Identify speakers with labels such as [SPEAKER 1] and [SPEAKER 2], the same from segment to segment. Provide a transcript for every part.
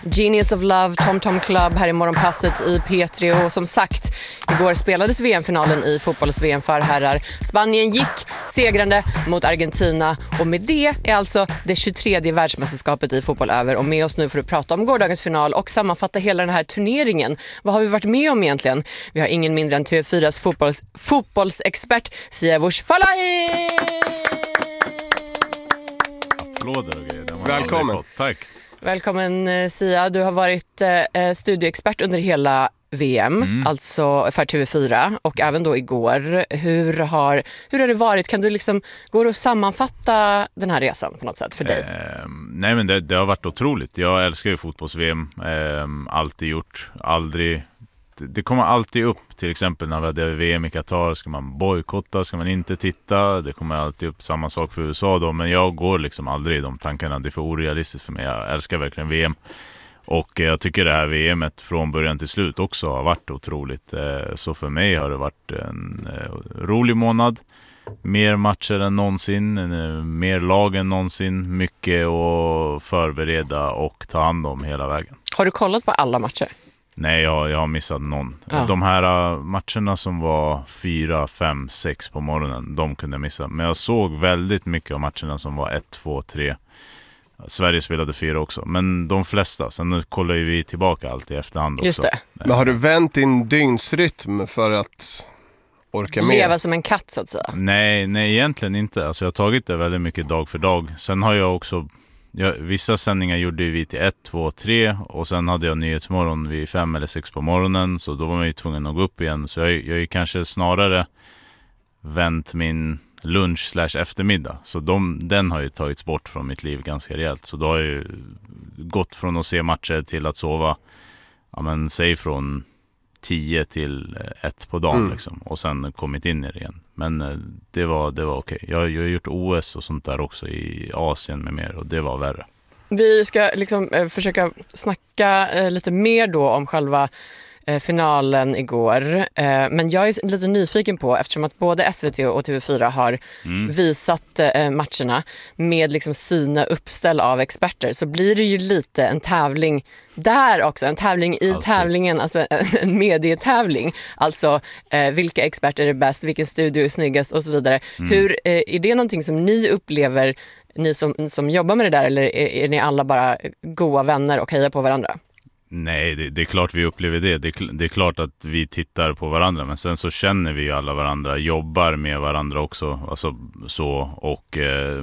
[SPEAKER 1] Genius of Love, Tom Tom Club här i morgonpasset i P3. Och som sagt, igår spelades VM-finalen i fotbolls-VM för herrar. Spanien gick segrande mot Argentina och med det är alltså det 23:e världsmästerskapet i fotboll över. Och med oss nu för att prata om gårdagens final och sammanfatta hela den här turneringen. Vad har vi varit med om egentligen? Vi har ingen mindre än TV4s fotbollsexpert Siavush Falahi!
[SPEAKER 2] Applåder och grejer.
[SPEAKER 3] Välkommen.
[SPEAKER 2] Tack.
[SPEAKER 1] Välkommen Sia, du har varit studieexpert under hela VM, alltså för TV4 och även då igår. Hur har det varit? Kan du liksom gå och sammanfatta den här resan på något sätt för dig?
[SPEAKER 2] Nej, men det har varit otroligt. Jag älskar ju fotbolls-VM. Alltid gjort, aldrig. Det kommer alltid upp, till exempel när vi hade VM i Qatar, ska man bojkotta, ska man inte titta, det kommer alltid upp samma sak för USA då, men jag går liksom aldrig i de tankarna, det är för orealistiskt för mig, jag älskar verkligen VM och jag tycker det här VMet från början till slut också har varit otroligt, så för mig har det varit en rolig månad, mer matcher än någonsin, mer lag än någonsin, mycket att förbereda och ta hand om hela vägen.
[SPEAKER 1] Har du kollat på alla matcher?
[SPEAKER 2] Nej, jag har missat någon.
[SPEAKER 1] Ja.
[SPEAKER 2] De här matcherna som var 4, 5, 6 på morgonen, de kunde jag missa. Men jag såg väldigt mycket av matcherna som var 1, 2, 3. Sverige spelade 4 också. Men de flesta, sen kollar ju vi tillbaka allt i efterhand också.
[SPEAKER 1] Just det.
[SPEAKER 3] Men har du vänt din dygnsrytm för att orka med?
[SPEAKER 1] Leva som en katt så att säga.
[SPEAKER 2] Nej, egentligen inte. Alltså, jag har tagit det väldigt mycket dag för dag. Sen har jag också... vissa sändningar gjorde vi till 1, 2, 3 och sen hade jag nyhetsmorgon vid 5 eller 6 på morgonen, så då var man ju tvungen att gå upp igen. Så jag är ju kanske snarare vänt min lunch/eftermiddag. Så den har ju tagits bort från mitt liv ganska rejält. Så då har jag ju gått från att se matcher till att sova, ja men säg från 10 till 1 på dagen liksom, och sen kommit in i det igen. Men det var okej. Jag har gjort OS och sånt där också i Asien med mer, och det var värre. Vi
[SPEAKER 1] ska liksom försöka snacka lite mer då om själva finalen igår. Men jag är lite nyfiken på, eftersom att både SVT och TV4 har visat matcherna med liksom sina uppställ av experter, så blir det ju lite en tävling där också, en tävling i tävlingen, alltså en medietävling, alltså vilka experter är bäst, vilken studio är snyggast och så vidare. Hur är det någonting som ni upplever, ni som jobbar med det där, eller är ni alla bara goda vänner och hejar på varandra?
[SPEAKER 2] Nej, det är klart vi upplever det. Det är klart att vi tittar på varandra, men sen så känner vi ju alla varandra, jobbar med varandra också, alltså så, och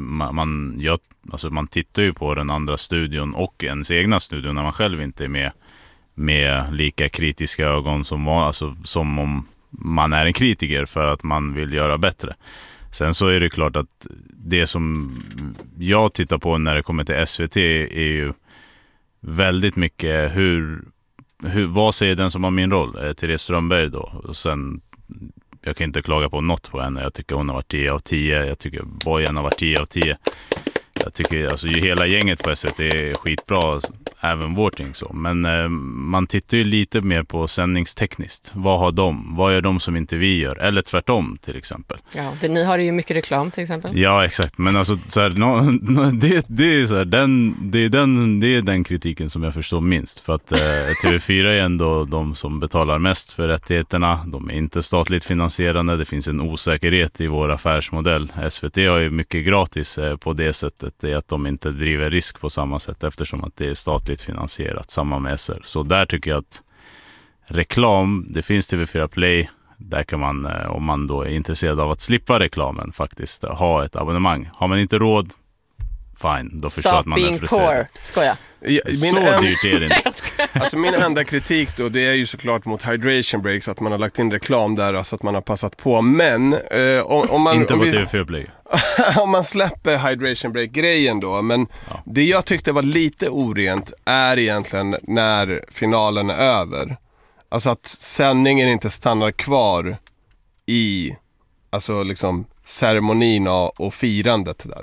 [SPEAKER 2] man tittar ju på den andra studion och ens egna studion när man själv inte är med lika kritiska ögon som om man är en kritiker för att man vill göra bättre. Sen så är det klart att det som jag tittar på när det kommer till SVT är ju väldigt mycket vad säger den som har min roll, Therese Strömberg då, och sen jag kan inte klaga på något på henne, jag tycker hon har varit 10 av 10, jag tycker Bojan har varit 10 av 10, jag tycker alltså hela gänget på SVT är skitbra, även vårt gäng så, men man tittar ju lite mer på sändningstekniskt, vad gör de som inte vi gör, eller tvärtom till exempel. Ja,
[SPEAKER 1] ni har ju mycket reklam till exempel.
[SPEAKER 2] Ja, exakt, men alltså så här, det är så här, det är den kritiken som jag förstår minst, för att TV4 är ändå de som betalar mest för rättigheterna, de är inte statligt finansierade, det finns en osäkerhet i vår affärsmodell. SVT har ju mycket gratis på det sättet, det är att de inte driver risk på samma sätt, eftersom att det är statligt finansierat, samma med SR. Så där tycker jag att reklam, det finns TV4 Play, där kan man, om man då är intresserad av att slippa reklamen, faktiskt ha ett abonnemang. Har man inte råd, fine, då förstår jag att man är frustrerad.
[SPEAKER 1] Skoja.
[SPEAKER 2] Så dyrt är det inte.
[SPEAKER 3] Alltså min enda kritik då, det är ju såklart mot hydration breaks, att man har lagt in reklam där, alltså att man har passat på, men om man...
[SPEAKER 2] Inte på TV4 Play.
[SPEAKER 3] Om man släpper hydration break-grejen då, men det jag tyckte var lite orent är egentligen när finalen är över. Alltså att sändningen inte stannar kvar i, alltså liksom ceremonin och firandet där.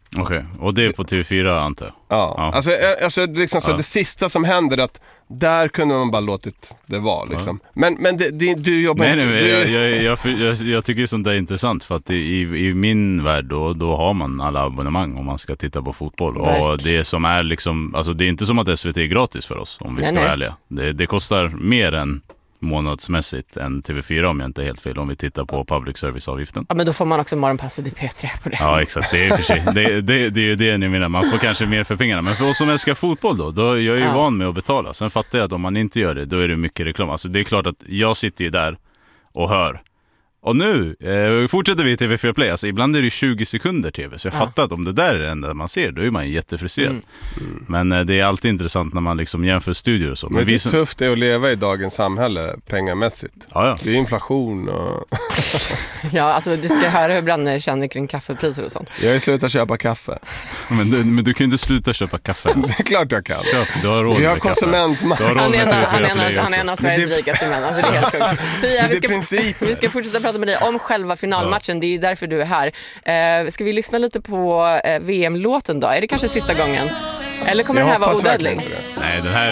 [SPEAKER 2] Okej, och det är på TV4 antar jag?
[SPEAKER 3] Ja. Alltså liksom så det sista som händer att där kunde man bara låtit det vara liksom. Men du jobbar...
[SPEAKER 2] Jag tycker sånt där är intressant för att i min värld då har man alla abonnemang om man ska titta på fotboll. Och det som är liksom, alltså det är inte som att SVT är gratis för oss om vi ska vara ärliga. Det kostar mer än månadsmässigt än TV4 om jag inte är helt fel, om vi tittar på public service-avgiften.
[SPEAKER 1] Ja, men då får man också morgonpasset i P3 på det.
[SPEAKER 2] Ja, exakt. Det är för sig. Det är ju det ni menar. Man får kanske mer för pengarna. Men för oss som älskar fotboll då jag är ju van med att betala. Sen fattar jag att om man inte gör det, då är det mycket reklam. Alltså det är klart att jag sitter ju där och hör. Och nu fortsätter vi i TV4 Play. Alltså ibland är det 20 sekunder TV. Så jag fattar att om det där är det enda man ser, då är man jättefrustrerad. Men det är alltid intressant när man liksom jämför studier och så.
[SPEAKER 3] Men det är tufft att leva i dagens samhälle pengamässigt.
[SPEAKER 2] Ja.
[SPEAKER 3] Det är inflation och...
[SPEAKER 1] Ja, alltså du ska höra hur Branne känner kring kaffepriser och sånt.
[SPEAKER 3] Jag har slutat köpa kaffe.
[SPEAKER 2] Men du kan ju inte sluta köpa kaffe.
[SPEAKER 3] Det är klart jag kan.
[SPEAKER 2] Du har råd med
[SPEAKER 3] vi har konsumentmakt.
[SPEAKER 1] Han är en av Sveriges rikaste män. Alltså det är helt sjukt. Sia, vi ska fortsätta prata med dig om själva finalmatchen. Det är ju därför du är här. Ska vi lyssna lite på VM-låten då? Är det kanske sista gången? Eller kommer det här vara odödlig?
[SPEAKER 2] Nej, den här